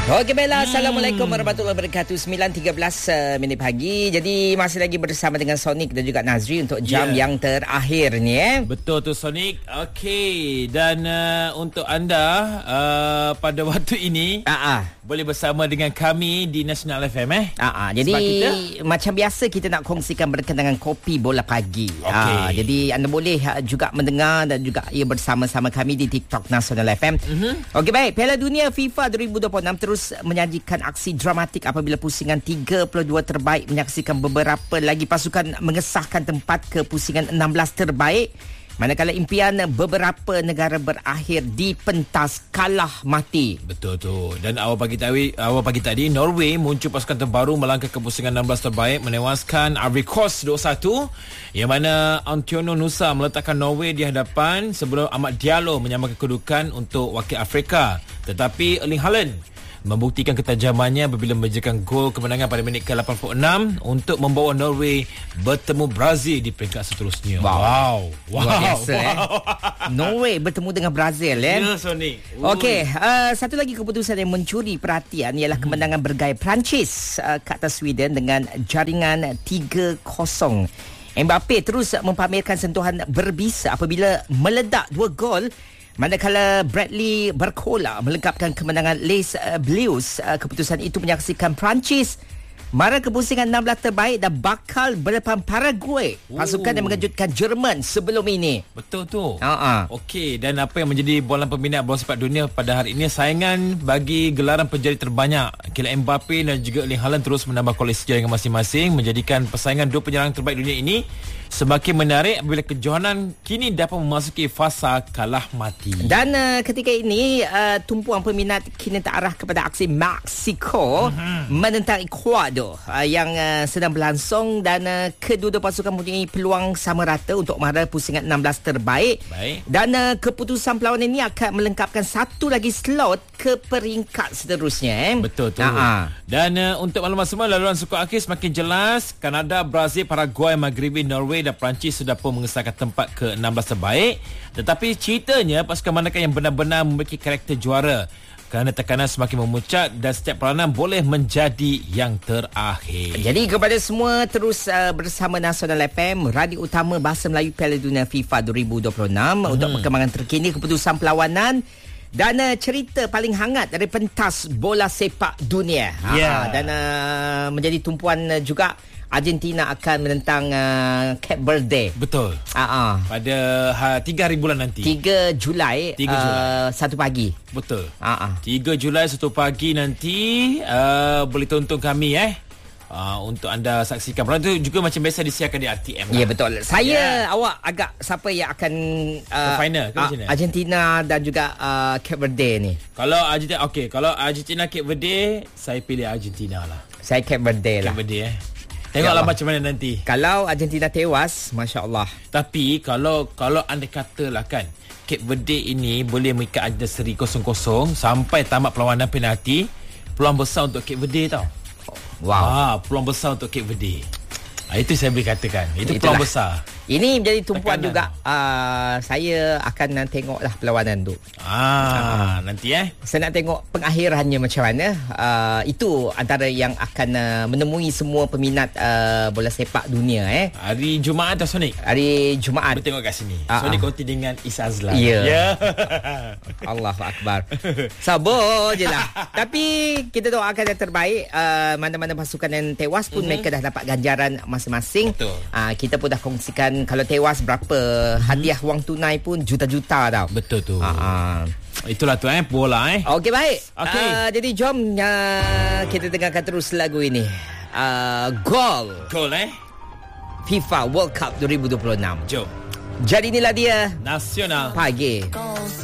Okey, baiklah. Assalamualaikum warahmatullahi wabarakatuh. 9.13 minit pagi. Jadi masih lagi bersama dengan Sonic dan juga Nazri untuk jam yang terakhir ni. Betul tu Sonic. Okey. Dan untuk anda pada waktu ini boleh bersama dengan kami di National FM. Jadi macam biasa kita nak kongsikan berkenaan dengan kopi bola pagi. Jadi anda boleh juga mendengar dan juga bersama-sama kami di TikTok National FM. Okey, baik. Piala Dunia FIFA 2026 terus menyajikan aksi dramatik apabila pusingan 32 terbaik menyaksikan beberapa lagi pasukan mengesahkan tempat ke pusingan 16 terbaik, manakala impian beberapa negara berakhir di pentas kalah mati. Betul tu. Dan awal pagi tadi Norway muncul pasukan terbaru melangkah ke pusingan 16 terbaik menewaskan Ivory Coast 2-1, yang mana Antonio Nusa meletakkan Norway di hadapan sebelum Amad Diallo menyamakan kedudukan untuk wakil Afrika. Tetapi Erling Haaland membuktikan ketajamannya apabila menjadikan gol kemenangan pada minit ke-86 untuk membawa Norway bertemu Brazil di peringkat seterusnya. Wow. Biasa, Norway bertemu dengan Brazil. Ya, Sonic. Okey, satu lagi keputusan yang mencuri perhatian ialah kemenangan bergaya Perancis ke atas Sweden dengan jaringan 3-0. Mbappe terus mempamerkan sentuhan berbisa apabila meledak 2 gol, manakala Bradley Barcola melengkapkan kemenangan Les Bleus. Keputusan itu menyaksikan Perancis mara ke pusingan 16 terbaik dan bakal berdepan Paraguay, pasukan yang mengejutkan Jerman sebelum ini. Betul tu. Okey, dan apa yang menjadi bola peminat bola sepak dunia pada hari ini, saingan bagi gelaran penjari terbanyak Kylian Mbappe dan juga Erling Haaland terus menambah koleksi jaringan masing-masing, menjadikan persaingan dua penyerang terbaik dunia ini semakin menarik apabila kejohanan kini dapat memasuki fasa kalah mati. Dan ketika ini tumpuan peminat kini terarah kepada aksi Mexico menentang Ecuador yang sedang berlangsung, dan kedua-dua pasukan mempunyai peluang sama rata untuk mara pusingan 16 terbaik. Dan keputusan perlawanan ini akan melengkapkan satu lagi slot ke peringkat seterusnya. Betul tu. Dan untuk maklumat semua, laluan skor akhir semakin jelas. Kanada, Brazil, Paraguay, Maghribi, Norway dan Perancis sudah pun mengesahkan tempat ke-16 terbaik. Tetapi ceritanya pasukan manakah yang benar-benar memiliki karakter juara, kerana tekanan semakin memuncak dan setiap peranan boleh menjadi yang terakhir. Jadi kepada semua, terus bersama Nasional FM, radio utama Bahasa Melayu Piala Dunia FIFA 2026 untuk perkembangan terkini, keputusan perlawanan dan cerita paling hangat dari pentas bola sepak dunia. Dan menjadi tumpuan juga Argentina akan menentang Cape Verde. Betul. Pada 3 hari bulan nanti. 3 Julai 1 pagi. Betul. 3 Julai 1 pagi nanti boleh tonton kami untuk anda saksikan. Perang itu juga macam biasa disiarkan di RTM. Ya, betul. Saya awak agak siapa yang akan final ke macam mana? Argentina dan juga Cape Verde ni. Kalau Argentina, okey, kalau Argentina Cape Verde, saya pilih Argentina lah. Saya Cape Verde lah. Cape Verde Tengoklah macam mana nanti. Kalau Argentina tewas, masya-Allah. Tapi kalau anda katalah kan, Cape Verde ini boleh mengikat Argentina seri 0-0 sampai tamat perlawanan penalti, peluang besar untuk Cape Verde tau. Peluang besar untuk Cape Verde. Itu saya boleh katakan. Itu peluang besar. Ini menjadi tumpuan juga. Saya akan tengoklah perlawanan tu. Nanti saya nak tengok pengakhirannya macam mana. Itu antara yang akan menemui semua peminat bola sepak dunia. Hari Jumaat atau Sonic? Hari Jumaat. Bertengok kat sini. Sonic konti dengan Isa Azlan. Ya. Allahu Akbar. Sabar je lah. Tapi kita doakan yang terbaik. Mana-mana pasukan yang tewas pun mereka dah dapat ganjaran masing-masing. Betul. Kita pun dah kongsikan kalau tewas berapa hadiah wang tunai pun juta-juta tau. Betul tu. Itulah tu bola Okey, baik. Okey. Jadi jom kita dengarkan terus lagu ini. Gol FIFA World Cup 2026. Jom. Jadi inilah dia Nasional Pagi.